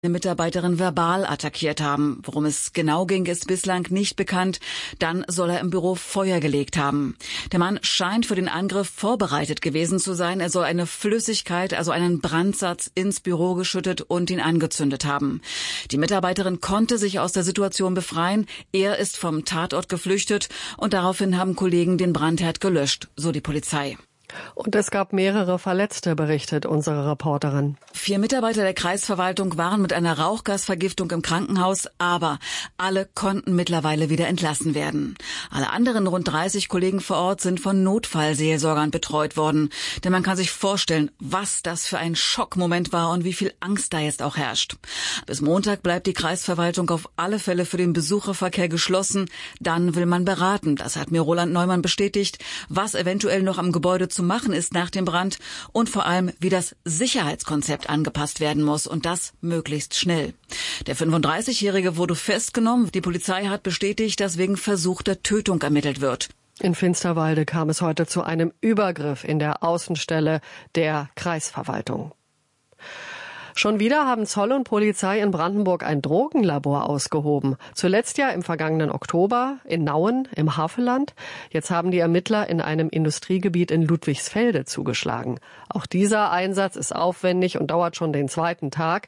eine Mitarbeiterin verbal attackiert haben. Worum es genau ging, ist bislang nicht bekannt. Dann soll er im Büro Feuer gelegt haben. Der Mann scheint für den Angriff vorbereitet gewesen zu sein. Er soll eine Flüssigkeit, also einen Brandsatz, ins Büro geschüttet und ihn angezündet haben. Die Mitarbeiterin konnte sich aus der Situation befreien. Er ist vom Tatort geflüchtet und daraufhin haben Kollegen den Brandherd gelöscht, so die Polizei. Und es gab mehrere Verletzte, berichtet unsere Reporterin. 4 Mitarbeiter der Kreisverwaltung waren mit einer Rauchgasvergiftung im Krankenhaus, aber alle konnten mittlerweile wieder entlassen werden. Alle anderen rund 30 Kollegen vor Ort sind von Notfallseelsorgern betreut worden. Denn man kann sich vorstellen, was das für ein Schockmoment war und wie viel Angst da jetzt auch herrscht. Bis Montag bleibt die Kreisverwaltung auf alle Fälle für den Besucherverkehr geschlossen. Dann will man beraten, das hat mir Roland Neumann bestätigt, was eventuell noch am Gebäude zu machen ist nach dem Brand und vor allem, wie das Sicherheitskonzept angepasst werden muss und das möglichst schnell. Der 35-Jährige wurde festgenommen. Die Polizei hat bestätigt, dass wegen versuchter Tötung ermittelt wird. In Finsterwalde kam es heute zu einem Übergriff in der Außenstelle der Kreisverwaltung. Schon wieder haben Zoll und Polizei in Brandenburg ein Drogenlabor ausgehoben. Zuletzt ja im vergangenen Oktober in Nauen im Havelland. Jetzt haben die Ermittler in einem Industriegebiet in Ludwigsfelde zugeschlagen. Auch dieser Einsatz ist aufwendig und dauert schon den 2. Tag.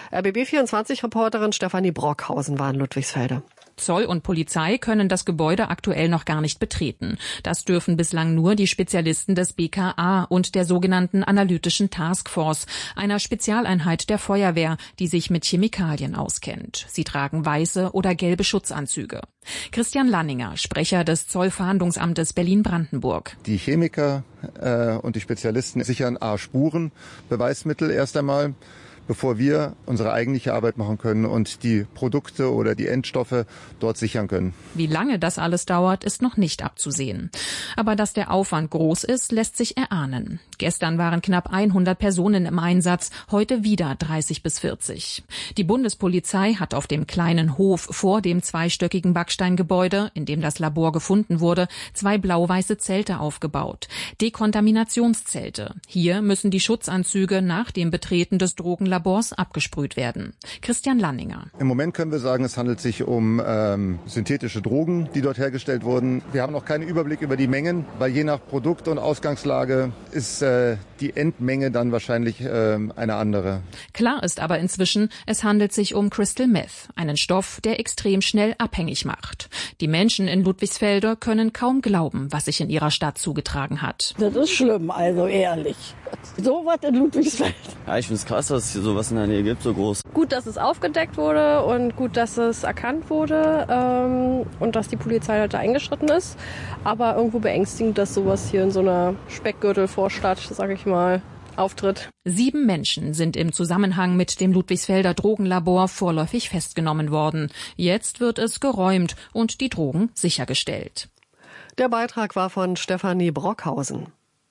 RBB24-Reporterin Stefanie Brockhausen war in Ludwigsfelde. Zoll und Polizei können das Gebäude aktuell noch gar nicht betreten. Das dürfen bislang nur die Spezialisten des BKA und der sogenannten Analytischen Taskforce, einer Spezialeinheit der Feuerwehr, die sich mit Chemikalien auskennt. Sie tragen weiße oder gelbe Schutzanzüge. Christian Lanninger, Sprecher des Zollfahndungsamtes Berlin-Brandenburg. Die Chemiker und die Spezialisten sichern Spuren, Beweismittel erst einmal, bevor wir unsere eigentliche Arbeit machen können und die Produkte oder die Endstoffe dort sichern können. Wie lange das alles dauert, ist noch nicht abzusehen. Aber dass der Aufwand groß ist, lässt sich erahnen. Gestern waren knapp 100 Personen im Einsatz, heute wieder 30 bis 40. Die Bundespolizei hat auf dem kleinen Hof vor dem zweistöckigen Backsteingebäude, in dem das Labor gefunden wurde, 2 blau-weiße Zelte aufgebaut. Dekontaminationszelte. Hier müssen die Schutzanzüge nach dem Betreten des Drogenlabors abgesprüht werden. Christian Lanninger. Im Moment können wir sagen, es handelt sich um synthetische Drogen, die dort hergestellt wurden. Wir haben noch keinen Überblick über die Mengen, weil je nach Produkt und Ausgangslage ist die Endmenge dann wahrscheinlich eine andere. Klar ist aber inzwischen, es handelt sich um Crystal Meth, einen Stoff, der extrem schnell abhängig macht. Die Menschen in Ludwigsfelde können kaum glauben, was sich in ihrer Stadt zugetragen hat. Das ist schlimm, also ehrlich. So was in Ludwigsfelde. Ja, ich finde es krass, dass es hier sowas in der Nähe gibt, so groß. Gut, dass es aufgedeckt wurde und gut, dass es erkannt wurde und dass die Polizei halt da eingeschritten ist. Aber irgendwo beängstigend, dass sowas hier in so einer Speckgürtelvorstadt, sag ich mal, auftritt. 7 Menschen sind im Zusammenhang mit dem Ludwigsfelder Drogenlabor vorläufig festgenommen worden. Jetzt wird es geräumt und die Drogen sichergestellt. Der Beitrag war von Stefanie Brockhausen.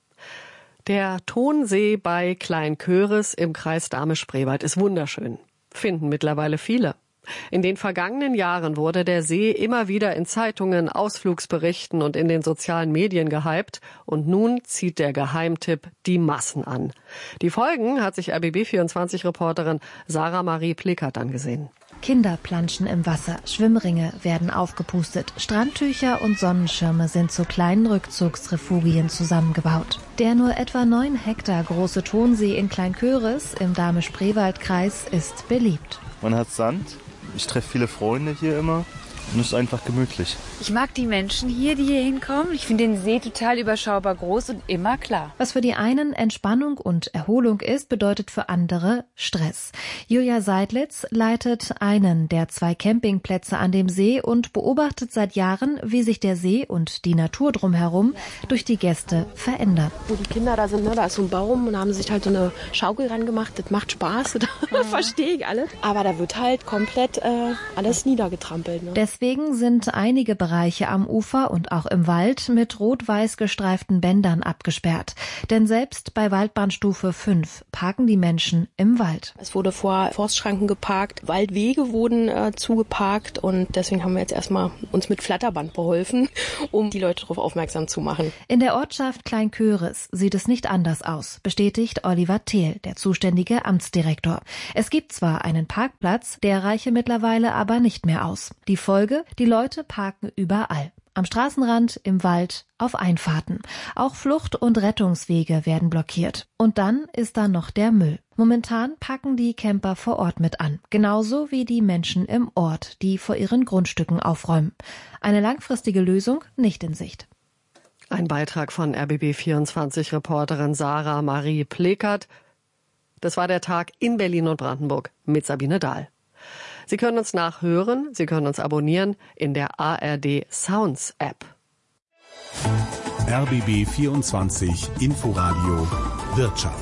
Der Tonsee bei Kleinköris im Kreis Dahme-Spreewald ist wunderschön. Finden mittlerweile viele. In den vergangenen Jahren wurde der See immer wieder in Zeitungen, Ausflugsberichten und in den sozialen Medien gehypt. Und nun zieht der Geheimtipp die Massen an. Die Folgen hat sich RBB24-Reporterin Sarah Marie Plickert angesehen. Kinder planschen im Wasser, Schwimmringe werden aufgepustet, Strandtücher und Sonnenschirme sind zu kleinen Rückzugsrefugien zusammengebaut. Der nur etwa 9 Hektar große Tonsee in Kleinköris im Dahme-Spreewald-Kreis ist beliebt. Man hat Sand, ich treffe viele Freunde hier immer. Und es ist einfach gemütlich. Ich mag die Menschen hier, die hier hinkommen. Ich finde den See total überschaubar groß und immer klar. Was für die einen Entspannung und Erholung ist, bedeutet für andere Stress. Julia Seidlitz leitet einen der 2 Campingplätze an dem See und beobachtet seit Jahren, wie sich der See und die Natur drumherum durch die Gäste verändern. Wo die Kinder da sind, da ist so ein Baum und da haben sie sich halt so eine Schaukel ran gemacht. Das macht Spaß, das verstehe ich alles. Aber da wird halt komplett alles niedergetrampelt. Ne? Deswegen sind einige Bereiche am Ufer und auch im Wald mit rot-weiß gestreiften Bändern abgesperrt. Denn selbst bei Waldbahnstufe 5 parken die Menschen im Wald. Es wurde vor Forstschranken geparkt, Waldwege wurden zugeparkt und deswegen haben wir jetzt erstmal uns mit Flatterband beholfen, um die Leute darauf aufmerksam zu machen. In der Ortschaft Kleinköris sieht es nicht anders aus, bestätigt Oliver Thiel, der zuständige Amtsdirektor. Es gibt zwar einen Parkplatz, der reiche mittlerweile aber nicht mehr aus. Die Folge? Die Leute parken überall. Am Straßenrand, im Wald, auf Einfahrten. Auch Flucht- und Rettungswege werden blockiert. Und dann ist da noch der Müll. Momentan packen die Camper vor Ort mit an. Genauso wie die Menschen im Ort, die vor ihren Grundstücken aufräumen. Eine langfristige Lösung nicht in Sicht. Ein Beitrag von RBB24-Reporterin Sarah Marie Plekert. Das war der Tag in Berlin und Brandenburg mit Sabine Dahl. Sie können uns nachhören, Sie können uns abonnieren in der ARD Sounds App. RBB24 Inforadio Wirtschaft.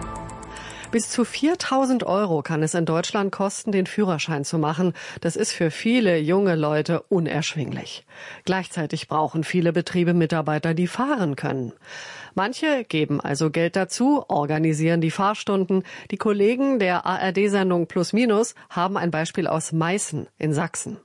Bis zu 4.000 € kann es in Deutschland kosten, den Führerschein zu machen. Das ist für viele junge Leute unerschwinglich. Gleichzeitig brauchen viele Betriebe Mitarbeiter, die fahren können. Manche geben also Geld dazu, organisieren die Fahrstunden. Die Kollegen der ARD-Sendung Plus Minus haben ein Beispiel aus Meißen in Sachsen.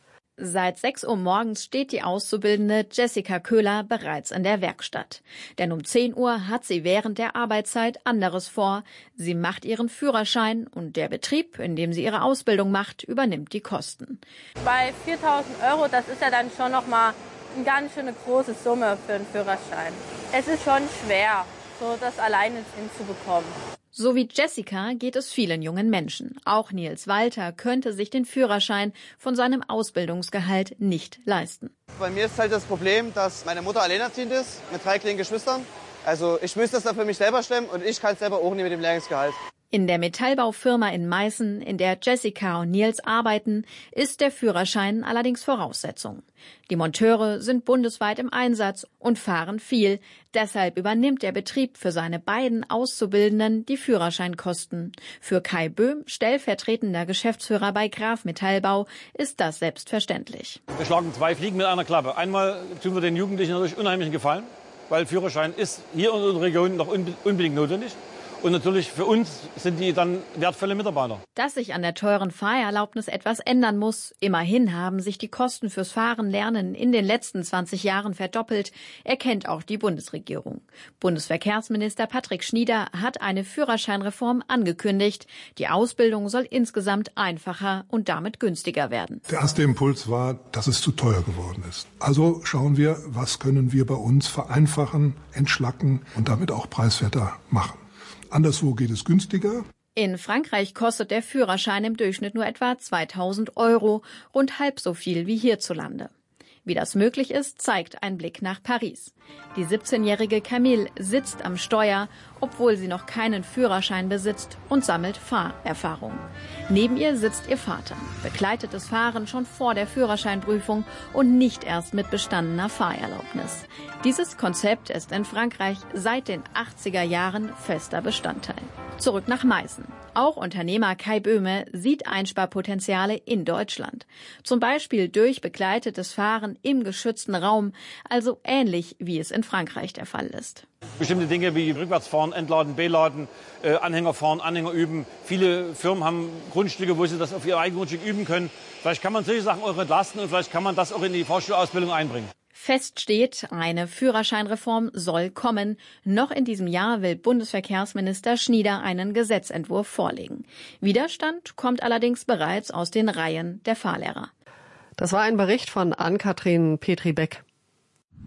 Seit 6 Uhr morgens steht die Auszubildende Jessica Köhler bereits in der Werkstatt. Denn um 10 Uhr hat sie während der Arbeitszeit anderes vor. Sie macht ihren Führerschein und der Betrieb, in dem sie ihre Ausbildung macht, übernimmt die Kosten. Bei 4.000 €, das ist ja dann schon noch mal eine ganz schöne große Summe für einen Führerschein. Es ist schon schwer, so das alleine hinzubekommen. So wie Jessica geht es vielen jungen Menschen. Auch Nils Walter könnte sich den Führerschein von seinem Ausbildungsgehalt nicht leisten. Bei mir ist halt das Problem, dass meine Mutter alleinerziehend ist mit 3 kleinen Geschwistern. Also ich müsste das dann für mich selber stemmen und ich kann es selber auch nicht mit dem Lehrlingsgehalt. In der Metallbaufirma in Meißen, in der Jessica und Nils arbeiten, ist der Führerschein allerdings Voraussetzung. Die Monteure sind bundesweit im Einsatz und fahren viel. Deshalb übernimmt der Betrieb für seine beiden Auszubildenden die Führerscheinkosten. Für Kai Böhm, stellvertretender Geschäftsführer bei Graf Metallbau, ist das selbstverständlich. Wir schlagen 2 Fliegen mit einer Klappe. Einmal tun wir den Jugendlichen natürlich unheimlichen Gefallen, weil Führerschein ist hier in unserer Region noch unbedingt notwendig. Und natürlich für uns sind die dann wertvolle Mitarbeiter. Dass sich an der teuren Fahrerlaubnis etwas ändern muss. Immerhin haben sich die Kosten fürs Fahrenlernen in den letzten 20 Jahren verdoppelt, erkennt auch die Bundesregierung. Bundesverkehrsminister Patrick Schnieder hat eine Führerscheinreform angekündigt. Die Ausbildung soll insgesamt einfacher und damit günstiger werden. Der erste Impuls war, dass es zu teuer geworden ist. Also schauen wir, was können wir bei uns vereinfachen, entschlacken und damit auch preiswerter machen. Anderswo geht es günstiger. In Frankreich kostet der Führerschein im Durchschnitt nur etwa 2.000 €, rund halb so viel wie hierzulande. Wie das möglich ist, zeigt ein Blick nach Paris. Die 17-jährige Camille sitzt am Steuer, obwohl sie noch keinen Führerschein besitzt und sammelt Fahrerfahrung. Neben ihr sitzt ihr Vater, begleitet das Fahren schon vor der Führerscheinprüfung und nicht erst mit bestandener Fahrerlaubnis. Dieses Konzept ist in Frankreich seit den 80er Jahren fester Bestandteil. Zurück nach Meißen. Auch Unternehmer Kai Böhme sieht Einsparpotenziale in Deutschland. Zum Beispiel durch begleitetes Fahren im geschützten Raum, also ähnlich wie es in Frankreich der Fall ist. Bestimmte Dinge wie Rückwärtsfahren, Entladen, Beladen, Anhänger fahren, Anhänger üben. Viele Firmen haben Grundstücke, wo sie das auf ihr eigenes Grundstück üben können. Vielleicht kann man solche Sachen auch entlasten und vielleicht kann man das auch in die Fahrschulausbildung einbringen. Fest steht, eine Führerscheinreform soll kommen. Noch in diesem Jahr will Bundesverkehrsminister Schnieder einen Gesetzentwurf vorlegen. Widerstand kommt allerdings bereits aus den Reihen der Fahrlehrer. Das war ein Bericht von Ann-Kathrin Petri-Beck.